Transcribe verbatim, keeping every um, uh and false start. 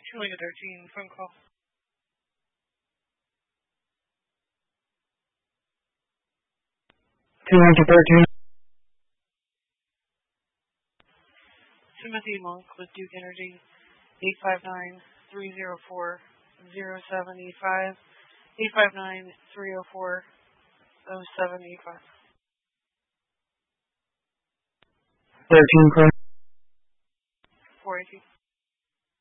Two thirteen, phone call. Two thirteen. Timothy Monk with Duke Energy, eight five nine, three zero four, zero seven eight five, eight five nine, three zero four, zero seven eight five. thirteen, four eighteen.